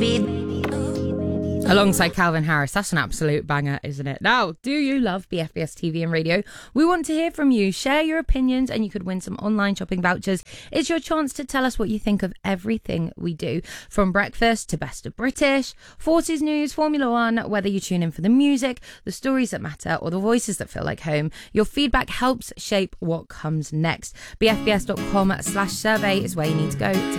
Alongside Calvin Harris. That's an absolute banger, isn't it? Now, do you love BFBS TV and radio? We want to hear from you. Share your opinions and you could win some online shopping vouchers. It's your chance to tell us what you think of everything we do. From breakfast to Best of British, Forces News, Formula One, whether you tune in for the music, the stories that matter or the voices that feel like home. Your feedback helps shape what comes next. BFBS.com/survey is where you need to go to